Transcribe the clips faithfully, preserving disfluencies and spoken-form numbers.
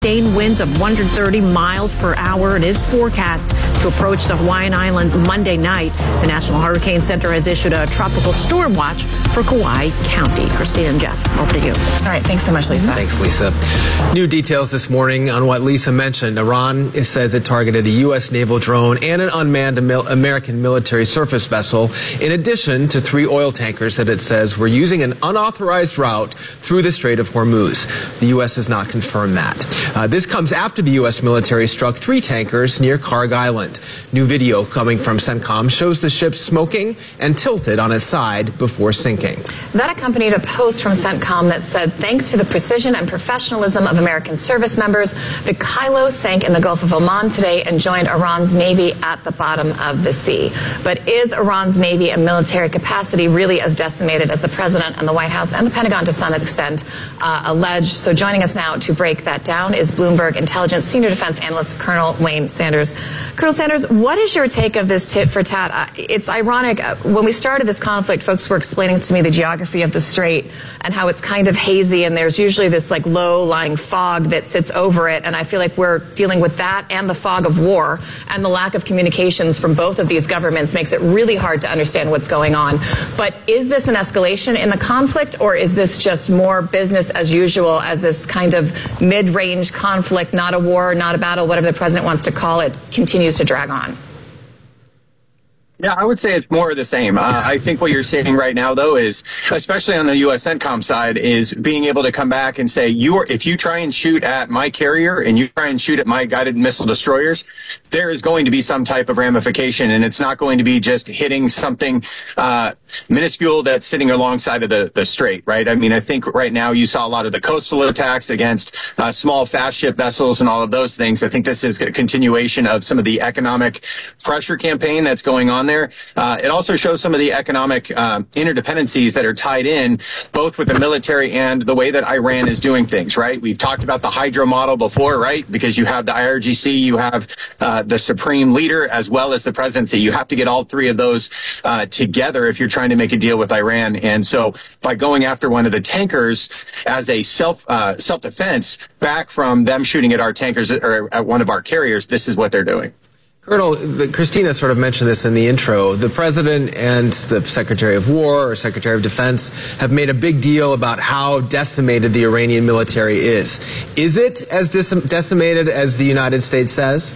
Sustained winds of one hundred thirty miles per hour. It is forecast to approach the Hawaiian Islands Monday night. The National Hurricane Center has issued a tropical storm watch for Kauai County. Christina and Jeff, over to you. All right, thanks so much, Lisa. Thanks, Lisa. New details this morning on what Lisa mentioned. Iran it says it targeted a U S naval drone and an unmanned American military surface vessel, in addition to three oil tankers that it says were using an unauthorized route through the Strait of Hormuz. The U S has not confirmed that. Uh, this comes after the U S military struck three tankers near Karg Island. New video coming from CENTCOM shows the ship smoking and tilted on its side before sinking. That accompanied a post from CENTCOM that said, thanks to the precision and professionalism of American service members, the Kylo sank in the Gulf of Oman today and joined Iran's Navy at the bottom of the sea. But is Iran's Navy and military capacity really as decimated as the President and the White House and the Pentagon to some extent uh, allege? So joining us now to break that down is Bloomberg Intelligence Senior Defense Analyst Colonel Wayne Sanders. Colonel Sanders, what is your take of this tit for tat? Uh, it's ironic. Uh, when we started this conflict, folks were explaining to me the geography of the strait and how it's kind of hazy, and there's usually this like low-lying fog that sits over it. And I feel like we're dealing with that and the fog of war, and the lack of communications from both of these governments makes it really hard to understand what's going on. But is this an escalation in the conflict, or is this just more business as usual as this kind of mid-range conflict, not a war, not a battle, whatever the president wants to call it, continues to drag on? Yeah, I would say it's more of the same. Uh, I think what you're saying right now, though, is, especially on the U S CENTCOM side, is being able to come back and say, you are, if you try and shoot at my carrier and you try and shoot at my guided missile destroyers, there is going to be some type of ramification, and it's not going to be just hitting something uh, minuscule that's sitting alongside of the, the strait, right? I mean, I think right now you saw a lot of the coastal attacks against uh, small, fast ship vessels and all of those things. I think this is a continuation of some of the economic pressure campaign that's going on there. There. Uh, it also shows some of the economic uh, interdependencies that are tied in both with the military and the way that Iran is doing things, right? We've talked about the Hydra model before, right? Because you have the I R G C, you have uh, the supreme leader, as well as the presidency. You have to get all three of those uh, together if you're trying to make a deal with Iran. And so by going after one of the tankers as a self, uh, self-defense back from them shooting at our tankers or at one of our carriers, this is what they're doing. Colonel, Christina sort of mentioned this in the intro. The president and the Secretary of War or Secretary of Defense have made a big deal about how decimated the Iranian military is. Is it as decimated as the United States says?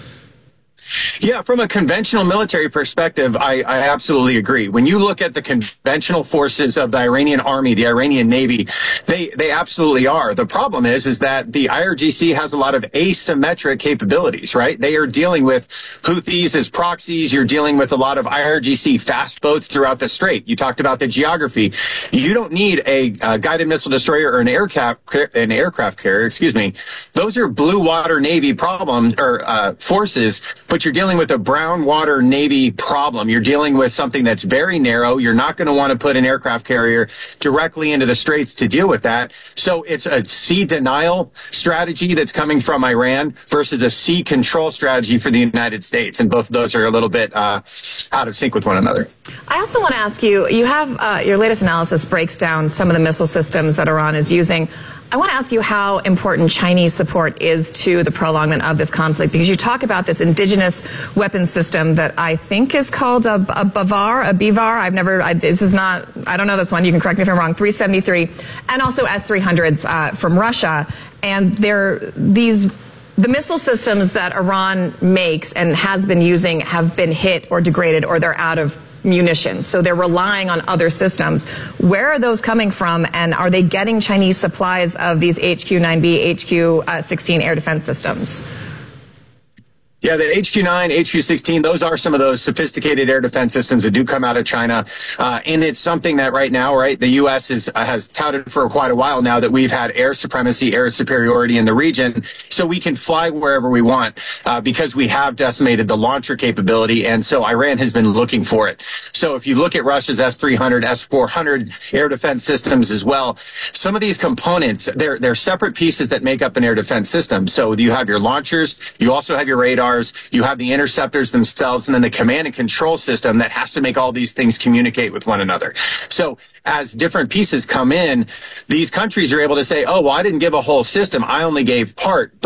Yeah, from a conventional military perspective, I, I absolutely agree. When you look at the conventional forces of the Iranian army, the Iranian Navy, they they absolutely are. The problem is, is that the I R G C has a lot of asymmetric capabilities, right? They are dealing with Houthis as proxies. You're dealing with a lot of I R G C fast boats throughout the strait. You talked about the geography. You don't need a, a guided missile destroyer or an aircraft an aircraft carrier. Excuse me. Those are blue water Navy problems or uh, forces, but you're dealing with a brown water Navy problem. You're dealing with something that's very narrow. You're not going to want to put an aircraft carrier directly into the straits to deal with that. So it's a sea denial strategy that's coming from Iran versus a sea control strategy for the United States. And both of those are a little bit uh, out of sync with one another. I also want to ask you, you have uh, your latest analysis breaks down some of the missile systems that Iran is using. I want to ask you how important Chinese support is to the prolongment of this conflict, because you talk about this indigenous weapons system that I think is called a, a Bavar, a Bivar. I've never, I, this is not, I don't know this one. You can correct me if I'm wrong. three seventy-three, and also S three hundreds uh, from Russia. And they're these, the missile systems that Iran makes and has been using have been hit or degraded, or they're out of munitions. So they're relying on other systems. Where are those coming from, and are they getting Chinese supplies of these H Q nine B, H Q sixteen air defense systems? Yeah, the H Q nine, H Q sixteen, those are some of those sophisticated air defense systems that do come out of China. Uh, and it's something that right now, right, the U S is, uh, has touted for quite a while now that we've had air supremacy, air superiority in the region, so we can fly wherever we want uh, because we have decimated the launcher capability. And so Iran has been looking for it. So if you look at Russia's S three hundred, S four hundred air defense systems as well, some of these components, they're, they're separate pieces that make up an air defense system. So you have your launchers, you also have your radar, radars, you have the interceptors themselves, and then the command and control system that has to make all these things communicate with one another. So as different pieces come in, these countries are able to say, oh, well, I didn't give a whole system. I only gave part.